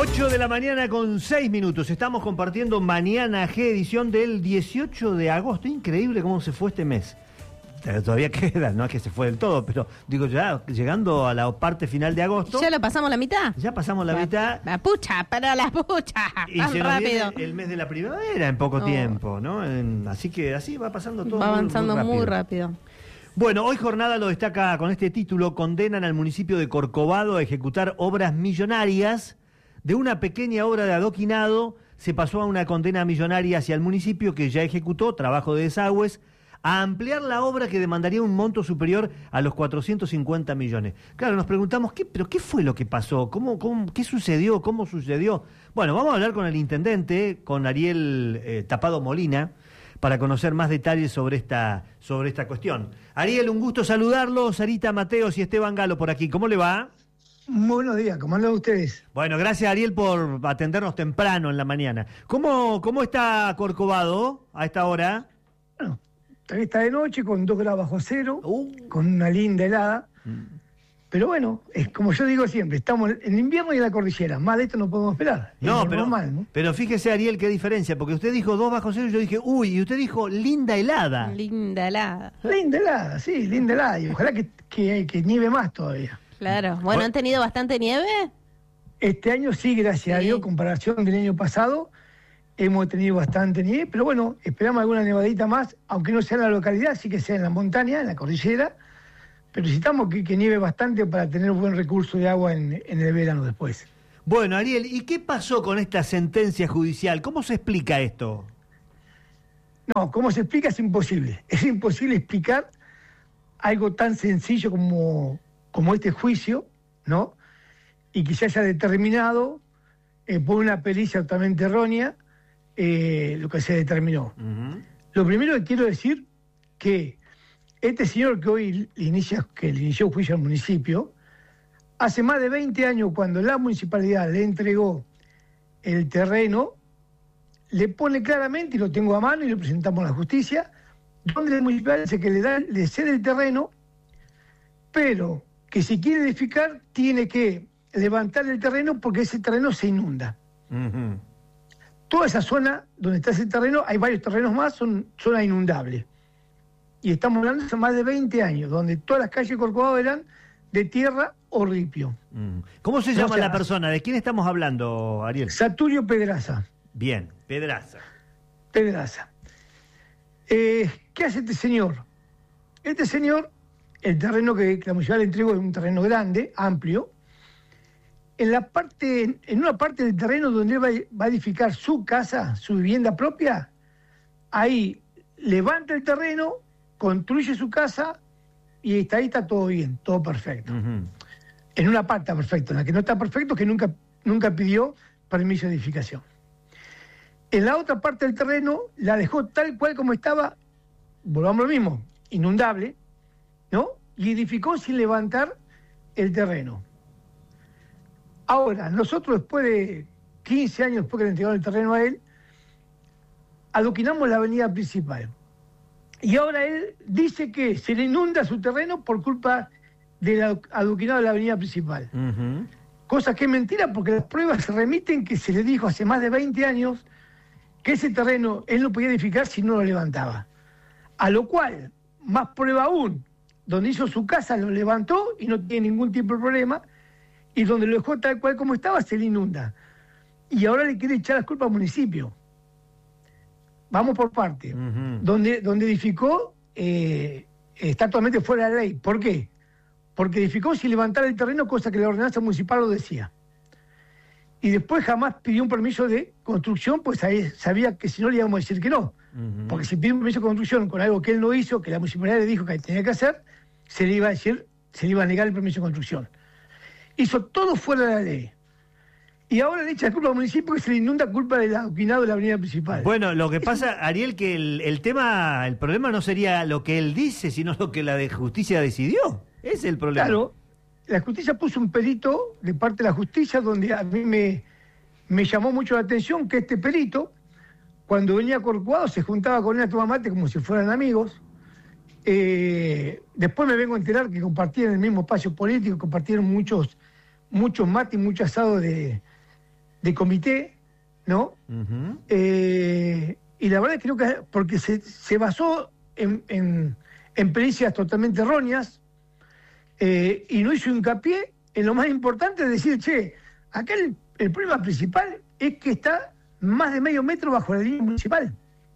8 de la mañana con 6 minutos. Estamos compartiendo Mañana G, edición del 18 de agosto. Increíble cómo se fue este mes. Todavía queda, no es que se fue del todo, pero digo, ya llegando a la parte final de agosto. ¿Ya lo pasamos la mitad? Ya pasamos la mitad. La pucha, pero la pucha. Y tan se nos rápido. viene el mes de la primavera en poco tiempo, ¿no? Así que así va pasando todo. Va avanzando muy rápido. Bueno, hoy Jornada lo destaca con este título: condenan al municipio de Corcovado a ejecutar obras millonarias. De una pequeña obra de adoquinado se pasó a una condena millonaria hacia el municipio, que ya ejecutó trabajo de desagües, a ampliar la obra que demandaría un monto superior a los 450 millones. Claro, nos preguntamos, ¿pero qué fue lo que pasó? ¿Qué sucedió? ¿Cómo sucedió? Bueno, vamos a hablar con el intendente, con Ariel Tapado Molina, para conocer más detalles sobre esta cuestión. Ariel, un gusto saludarlo. Sarita Mateos y Esteban Galo por aquí. ¿Cómo le va? Buenos días, ¿cómo andan ustedes? Bueno, gracias Ariel por atendernos temprano en la mañana. ¿Cómo está Corcovado a esta hora? Bueno, todavía está de noche con 2 grados bajo cero, con una linda helada. Pero bueno, es como yo digo siempre, estamos en invierno y en la cordillera, más de esto no podemos esperar. No, pero fíjese Ariel qué diferencia, porque usted dijo 2 bajo cero y yo dije, y usted dijo linda helada. Linda helada. Linda helada, sí, linda helada, y ojalá que nieve más todavía. Claro, bueno, ¿han tenido bastante nieve? Este año sí, gracias a Dios, comparación del año pasado, hemos tenido bastante nieve, pero bueno, esperamos alguna nevadita más, aunque no sea en la localidad, sí que sea en la montaña, en la cordillera, pero necesitamos que nieve bastante para tener un buen recurso de agua en el verano después. Bueno, Ariel, ¿y qué pasó con esta sentencia judicial? ¿Cómo se explica esto? No, ¿cómo se explica? Es imposible. Es imposible explicar algo tan sencillo como este juicio, ¿no? Y que se haya determinado por una pericia totalmente errónea lo que se determinó. Uh-huh. Lo primero que quiero decir que este señor que hoy le inició juicio al municipio, hace más de 20 años, cuando la municipalidad le entregó el terreno, le pone claramente, y lo tengo a mano y lo presentamos a la justicia, donde la municipalidad dice que le cede el terreno, pero que si quiere edificar tiene que levantar el terreno porque ese terreno se inunda. Uh-huh. Toda esa zona donde está ese terreno, hay varios terrenos más, son zona inundable. Y estamos hablando de hace más de 20 años, donde todas las calles de Corcovado eran de tierra o ripio. ¿Cómo se llama la persona? ¿De quién estamos hablando, Ariel? Saturio Pedraza. Bien, Pedraza. ¿Qué hace este señor? Este señor, el terreno que la municipalidad le entregó es un terreno grande, amplio. En una parte del terreno donde él va a edificar su casa, su vivienda propia, ahí levanta el terreno, construye su casa y ahí está todo bien, todo perfecto. Uh-huh. En una parte está perfecto, en la que no está perfecto es que nunca pidió permiso de edificación. En la otra parte del terreno la dejó tal cual como estaba, volvamos a lo mismo, inundable, ¿no? Y edificó sin levantar el terreno. Ahora, nosotros después de 15 años después que le entregaron el terreno a él, adoquinamos la avenida principal. Y ahora él dice que se le inunda su terreno por culpa del adoquinado de la avenida principal. Uh-huh. Cosa que es mentira porque las pruebas remiten que se le dijo hace más de 20 años que ese terreno él no podía edificar si no lo levantaba. A lo cual, más prueba aún, donde hizo su casa lo levantó y no tiene ningún tipo de problema, y donde lo dejó tal cual como estaba se le inunda. Y ahora le quiere echar las culpas al municipio. Vamos por parte. Uh-huh. Donde edificó está actualmente fuera de la ley. ¿Por qué? Porque edificó sin levantar el terreno, cosa que la ordenanza municipal lo decía. Y después jamás pidió un permiso de construcción, pues ahí sabía que si no le íbamos a decir que no. Uh-huh. Porque si pidió un permiso de construcción con algo que él no hizo, que la municipalidad le dijo que tenía que hacer, se le iba a negar el permiso de construcción. Hizo todo fuera de la ley. Y ahora le echa la culpa al municipio que se le inunda culpa del adoquinado de la avenida principal. Bueno, lo que pasa, Ariel, que el problema no sería lo que él dice, sino lo que la de justicia decidió. Ese es el problema. Claro, la justicia puso un perito de parte de la justicia donde a mí me llamó mucho la atención que este perito, cuando venía a Corcovado, se juntaba con él a tomar mate como si fueran amigos. Después me vengo a enterar que compartían el mismo espacio político, compartieron muchos mates y mucho asado de de comité, ¿no? Ujú. Y la verdad es que creo que porque se basó en pericias totalmente erróneas y no hizo hincapié en lo más importante de decir, che, acá el problema principal es que está más de medio metro bajo la línea municipal.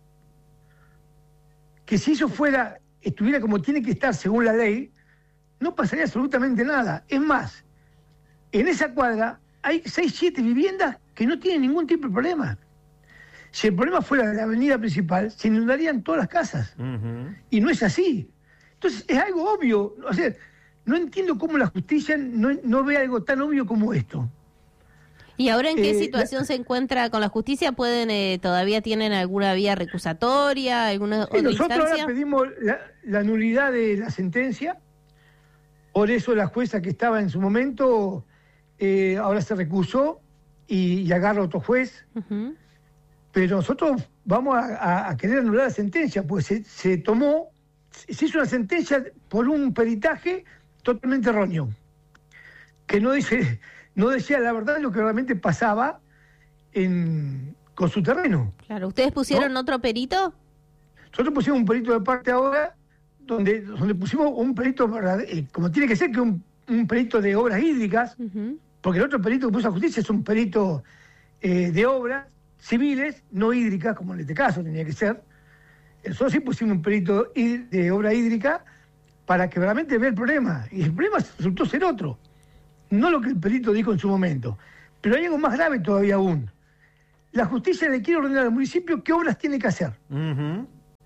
Que si eso estuviera como tiene que estar según la ley, no pasaría absolutamente nada. Es más, en esa cuadra hay 6, 7 viviendas que no tienen ningún tipo de problema. Si el problema fuera de la avenida principal, se inundarían todas las casas. Ujú. Y no es así. Entonces, es algo obvio. O sea, no entiendo cómo la justicia no ve algo tan obvio como esto. ¿Y ahora en qué situación se encuentra con la justicia? ¿Todavía tienen alguna vía recusatoria, alguna otra Nosotros instancia? ahora pedimos la nulidad de la sentencia. Por eso la jueza que estaba en su momento ahora se recusó y agarra otro juez. Ujú. Pero nosotros vamos a querer anular la sentencia, pues se hizo una sentencia por un peritaje totalmente erróneo, que no decía la verdad de lo que realmente pasaba con su terreno. Claro, ¿ustedes pusieron otro perito? Nosotros pusimos un perito de parte ahora, donde pusimos un perito, como tiene que ser, que un perito de obras hídricas, Ujú. porque el otro perito que puso la justicia es un perito de obras civiles, no hídricas, como en este caso tenía que ser. Nosotros sí pusimos un perito de obra hídrica para que realmente vea el problema. Y el problema resultó ser otro. No lo que el perito dijo en su momento. Pero hay algo más grave todavía aún. La justicia le quiere ordenar al municipio qué obras tiene que hacer. Ujú.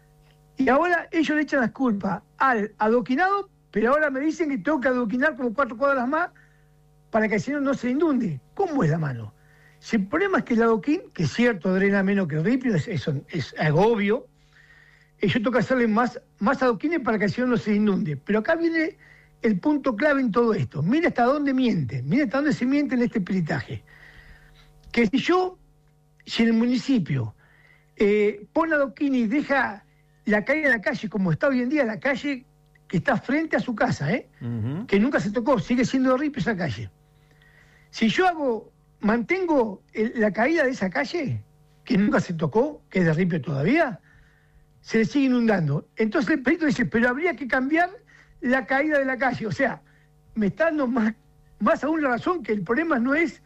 Y ahora ellos le echan las culpas al adoquinado, pero ahora me dicen que tengo que adoquinar como 4 cuadras más para que el señor no se inunde. ¿Cómo es la mano? Si el problema es que el adoquín, que es cierto, drena menos que el ripio, eso es algo obvio, yo tengo que hacerle más adoquines para que el señor no se inunde. Pero acá viene el punto clave en todo esto. Mira hasta dónde miente, mira hasta dónde se miente en este peritaje. Que si el municipio pone adoquín y deja la caída de la calle como está hoy en día, la calle que está frente a su casa, Ujú. que nunca se tocó, sigue siendo de ripio esa calle. Si yo mantengo la caída de esa calle, que nunca se tocó, que es de ripio todavía, se le sigue inundando. Entonces el perito dice, pero habría que cambiar la caída de la calle. O sea, me está dando más aún la razón que el problema no es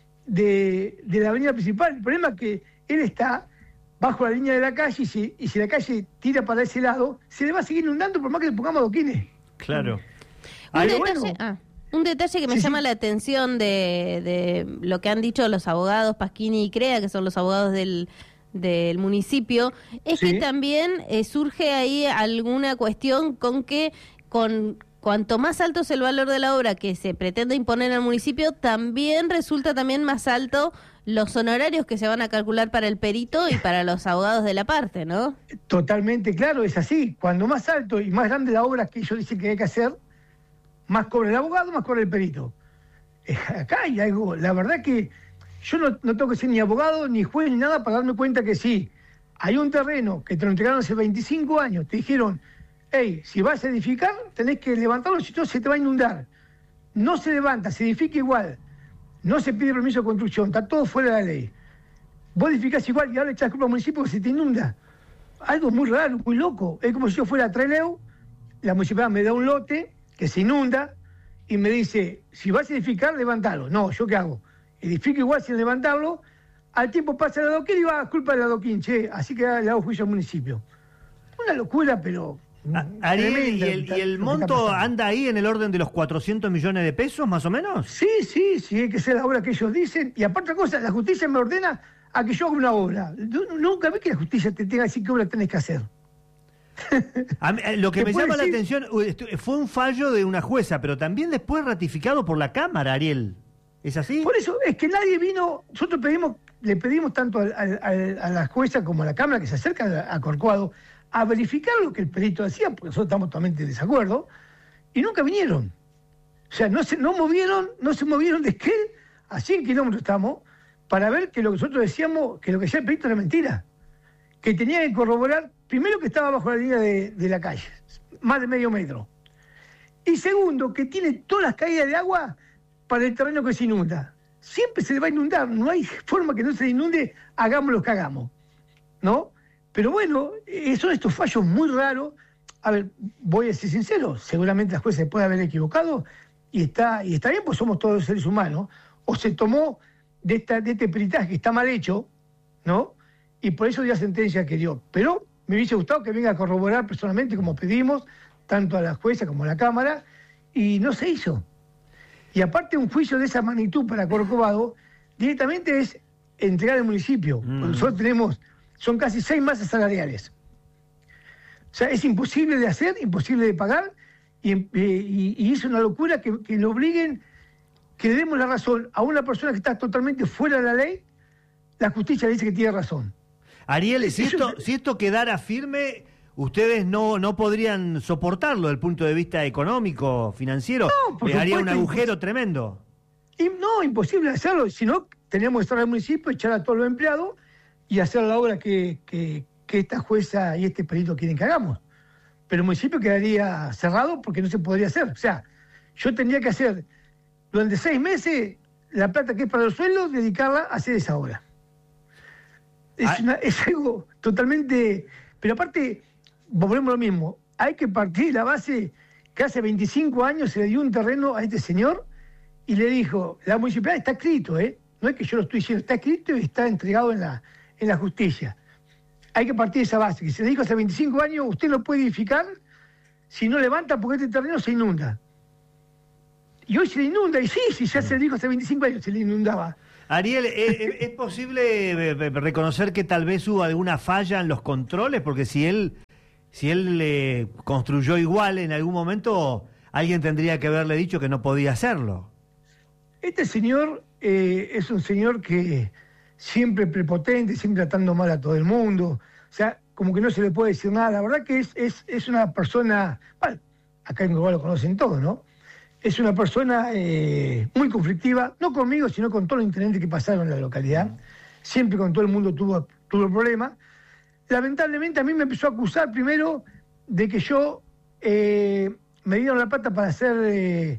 de la avenida principal, el problema es que él está bajo la línea de la calle y si la calle tira para ese lado, se le va a seguir inundando por más que le pongamos adoquines. Claro. Un Ay, detalle, bueno. un detalle que me llama la atención de lo que han dicho los abogados Pasquini y Crea, que son los abogados del municipio, es Sí. que también surge ahí alguna cuestión con que cuanto más alto es el valor de la obra que se pretende imponer al municipio, también resulta también más alto los honorarios que se van a calcular para el perito y para los abogados de la parte, ¿no? Totalmente claro, es así. Cuando más alto y más grande la obra que ellos dicen que hay que hacer, más cobra el abogado, más cobra el perito. Acá hay algo, la verdad que yo no tengo que ser ni abogado, ni juez, ni nada para darme cuenta que sí. Hay un terreno que te lo entregaron hace 25 años, te dijeron, hey, si vas a edificar, tenés que levantarlo, si no se te va a inundar. No se levanta, se edifica igual. No se pide permiso de construcción, está todo fuera de la ley. Vos edificás igual y ahora le echás culpa al municipio que se te inunda. Algo muy raro, muy loco. Es como si yo fuera a Trelew, la municipalidad me da un lote que se inunda y me dice, si vas a edificar, levantalo. No, ¿yo qué hago? Edifico igual sin levantarlo, al tiempo pasa el adoquín y va a culpa del adoquín, che, así que le hago juicio al municipio. Una locura, pero... Ariel, tremenda ¿y el lo que está monto pasando. anda ahí en el orden de los 400 millones de pesos, más o menos? Sí, hay que hacer la obra que ellos dicen. Y aparte otra cosa, la justicia me ordena a que yo haga una obra. Nunca vi que la justicia te tenga que decir qué obra tenés que hacer. Lo que ¿Te me puedo llama la decir? atención fue un fallo de una jueza, pero también después ratificado por la Cámara, Ariel. ¿Es así? Por eso es que nadie vino, nosotros le pedimos tanto a la jueza como a la Cámara que se acerca a Corcovado a verificar lo que el perito decía, porque nosotros estamos totalmente en desacuerdo, y nunca vinieron. O sea, no se movieron de Esquel a 100 kilómetros estamos, para ver que lo que nosotros decíamos, que lo que decía el perito era mentira. Que tenía que corroborar, primero que estaba bajo la línea de la calle, más de medio metro. Y segundo, que tiene todas las caídas de agua para el terreno que se inunda. siempre se le va a inundar, no hay forma que no se le inunde, hagamos lo que hagamos, ¿no? Pero bueno, son estos fallos muy raros. A ver, voy a ser sincero, seguramente la jueza se puede haber equivocado y está bien, pues somos todos seres humanos, o se tomó de este peritaje que está mal hecho, ¿no? Y por eso dio la sentencia que dio. Pero me hubiese gustado que venga a corroborar personalmente, como pedimos, tanto a la jueza como a la Cámara, y no se hizo. Y aparte un juicio de esa magnitud para Corcovado, directamente es entregar al municipio. Nosotros tenemos, son casi 6 masas salariales. O sea, es imposible de hacer, imposible de pagar, y es una locura que le obliguen, que le demos la razón a una persona que está totalmente fuera de la ley. La justicia le dice que tiene razón. Ariel, si esto quedara firme, ustedes no podrían soportarlo desde el punto de vista económico, financiero. No, haría un agujero tremendo. No, imposible hacerlo. Si no, teníamos que estar al municipio, echar a todos los empleados y hacer la obra que esta jueza y este perito quieren que hagamos. Pero el municipio quedaría cerrado porque no se podría hacer. O sea, yo tendría que hacer durante 6 meses la plata que es para los sueldos, dedicarla a hacer esa obra. Es algo totalmente... Pero aparte, volvemos a lo mismo, hay que partir de la base que hace 25 años se le dio un terreno a este señor y le dijo, la municipalidad está escrito, no es que yo lo estoy diciendo, está escrito y está entregado en la justicia. Hay que partir de esa base, que se le dijo hace 25 años, usted lo puede edificar si no levanta porque este terreno se inunda. Y hoy se le inunda, y sí, ya se le dijo hace 25 años, se le inundaba. Ariel, ¿es posible reconocer que tal vez hubo alguna falla en los controles? Porque si él construyó igual en algún momento, alguien tendría que haberle dicho que no podía hacerlo. Este señor es un señor que siempre prepotente, siempre tratando mal a todo el mundo. O sea, como que no se le puede decir nada. La verdad que es una persona... Bueno, acá en Uruguay lo conocen todos, ¿no? Es una persona muy conflictiva, no conmigo, sino con todos los intendentes que pasaron en la localidad. Siempre con todo el mundo tuvo problemas. Lamentablemente a mí me empezó a acusar primero de que yo me dieron la plata para hacer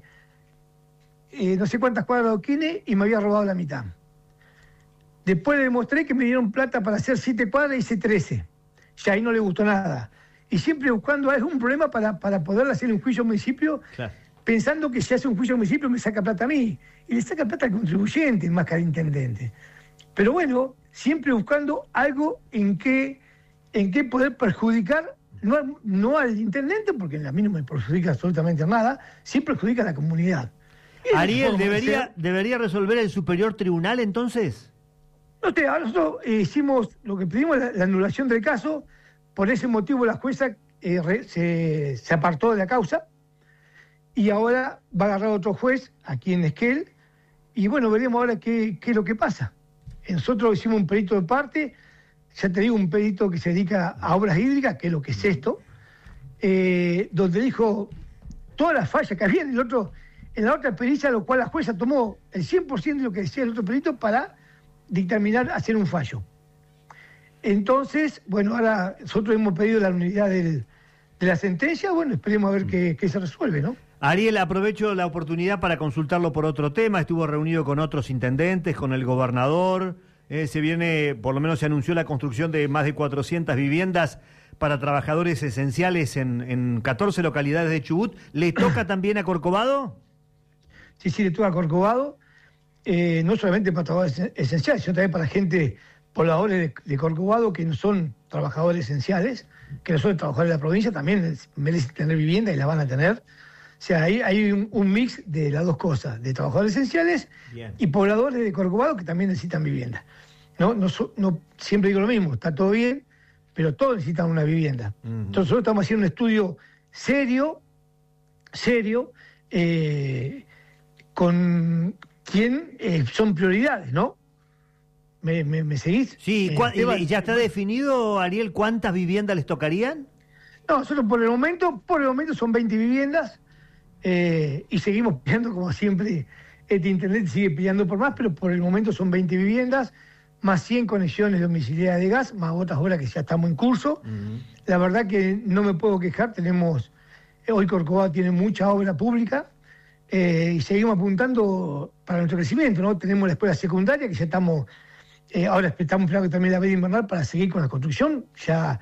no sé cuántas cuadras de adoquines y me había robado la mitad. Después le demostré que me dieron plata para hacer 7 cuadras y hice 13. Ya ahí no le gustó nada. Y siempre buscando algún problema para poder hacer un juicio al municipio. Claro. Pensando que si hace un juicio al municipio me saca plata a mí. Y le saca plata al contribuyente más que al intendente. Pero bueno, siempre buscando algo en que poder perjudicar, no al intendente, porque a mí no me perjudica absolutamente nada, sí perjudica a la comunidad. Ariel, ¿debería resolver el superior tribunal entonces? Nosotros hicimos lo que pedimos, la anulación del caso. Por ese motivo la jueza se apartó de la causa. Y ahora va a agarrar otro juez aquí en Esquel, y bueno, veremos ahora qué es lo que pasa. Nosotros hicimos un perito de parte, ya te digo, un perito que se dedica a obras hídricas, que es lo que es esto, donde dijo todas las fallas que había en la otra pericia, lo cual la jueza tomó el 100% de lo que decía el otro perito para dictaminar hacer un fallo. Entonces, bueno, ahora nosotros hemos pedido la nulidad de la sentencia, bueno, esperemos a ver qué se resuelve, ¿no? Ariel, aprovecho la oportunidad para consultarlo por otro tema. Estuvo reunido con otros intendentes, con el gobernador. Por lo menos se anunció la construcción de más de 400 viviendas para trabajadores esenciales en 14 localidades de Chubut. ¿Le toca también a Corcovado? Sí, le toca a Corcovado. No solamente para trabajadores esenciales, sino también para gente, pobladores de Corcovado que no son trabajadores esenciales, que no son trabajadores de la provincia, también merecen tener vivienda y la van a tener. O sea, hay un mix de las dos cosas, de trabajadores esenciales y pobladores de Corcovado que también necesitan vivienda. No, siempre digo lo mismo, está todo bien, pero todos necesitan una vivienda. Entonces nosotros estamos haciendo un estudio serio, con quién son prioridades, ¿no? ¿Me seguís? Sí, ¿y ya está definido, Ariel, cuántas viviendas les tocarían? No, nosotros por el momento son 20 viviendas. Y seguimos peleando como siempre, este intendente sigue peleando por más, pero por el momento son 20 viviendas, más 100 conexiones domiciliarias de gas, más otras obras que ya estamos en curso. La verdad que no me puedo quejar, hoy Corcovado tiene mucha obra pública, y seguimos apuntando para nuestro crecimiento, ¿no? Tenemos la escuela secundaria, que ya estamos, ahora estamos esperando también la veda invernal para seguir con la construcción, ya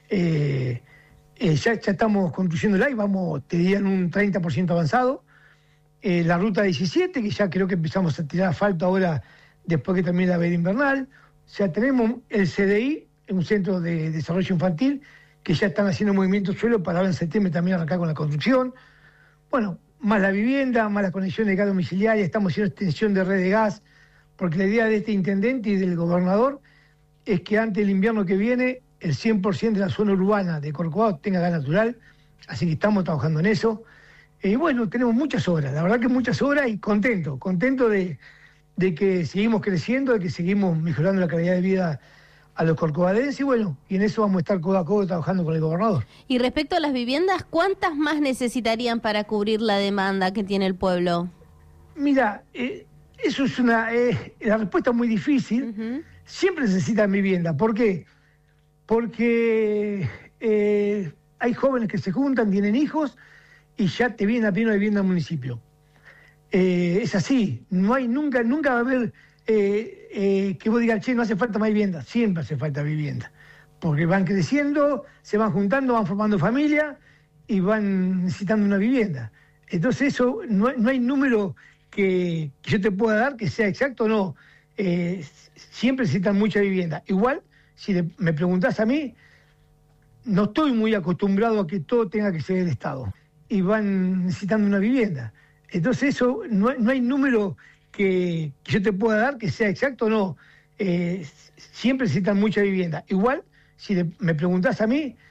estamos construyéndola y vamos, te diría, en un 30% avanzado. La ruta 17, que ya creo que empezamos a tirar asfalto ahora, después que termine la veda invernal. O sea, tenemos el CDI, un centro de desarrollo infantil, que ya están haciendo movimiento suelo para ahora en septiembre también arrancar con la construcción. Bueno, más la vivienda, más la conexión de gas domiciliaria, estamos haciendo extensión de red de gas, porque la idea de este intendente y del gobernador es que antes del invierno que viene, el 100% de la zona urbana de Corcovado tenga gas natural, así que estamos trabajando en eso. Bueno, tenemos muchas obras, la verdad que muchas obras, y contento de que seguimos creciendo, de que seguimos mejorando la calidad de vida a los corcovadenses, y bueno, y en eso vamos a estar codo a codo trabajando con el gobernador. Y respecto a las viviendas, ¿cuántas más necesitarían para cubrir la demanda que tiene el pueblo? Mira, eso es la respuesta es muy difícil. Uh-huh. Siempre necesitan vivienda. ¿Por qué? Porque hay jóvenes que se juntan, tienen hijos, y ya te vienen a pedir una vivienda al municipio. Es así, nunca va a haber que vos digas, che, no hace falta más vivienda. Siempre hace falta vivienda, porque van creciendo, se van juntando, van formando familia y van necesitando una vivienda. Entonces eso, no hay número que yo te pueda dar que sea exacto o no. Siempre necesitan mucha vivienda. Igual, si me preguntás a mí, no estoy muy acostumbrado a que todo tenga que ser del Estado, y van necesitando una vivienda. Entonces eso, no hay número que yo te pueda dar que sea exacto o no. Siempre necesitan mucha vivienda. Igual, si me preguntás a mí,